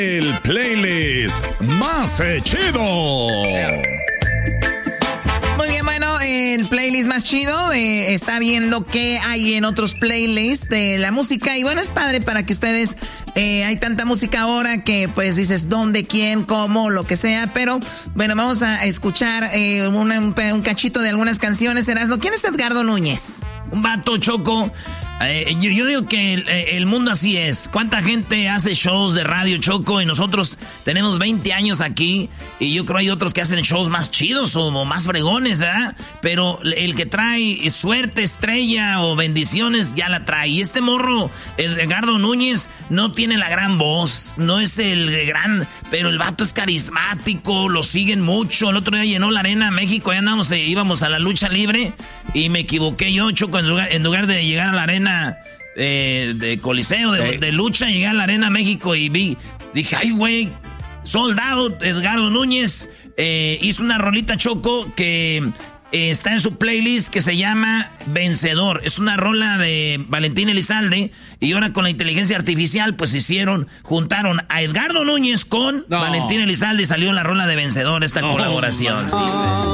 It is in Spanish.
El playlist más chido. Muy bien, bueno, el playlist más chido está viendo qué hay en otros playlists de la música. Y bueno, es padre para que ustedes, hay tanta música ahora que pues dices dónde, quién, cómo, lo que sea. Pero bueno, vamos a escuchar un cachito de algunas canciones. Erasmo, ¿quién es Edgardo Núñez? Un vato, Choco. Yo digo que el mundo así es. ¿Cuánta gente hace shows de radio, Choco? Y nosotros tenemos 20 años aquí. Y yo creo hay otros que hacen shows más chidos o más fregones, ¿verdad? Pero el que trae suerte, estrella o bendiciones, ya la trae. Y este morro, Edgardo Núñez, no tiene la gran voz. No es el gran... Pero el vato es carismático, lo siguen mucho. El otro día llenó la Arena México. Ya íbamos a la lucha libre. Y me equivoqué yo, Choco, en lugar de llegar a la arena de Coliseo, de lucha, llegué a la Arena México y dije, ay, güey, sold out. Edgardo Núñez hizo una rolita, Choco, que está en su playlist que se llama Vencedor. Es una rola de Valentín Elizalde y ahora con la inteligencia artificial pues juntaron a Edgardo Núñez con Valentín Elizalde y salió la rola de Vencedor, esta colaboración. Sí.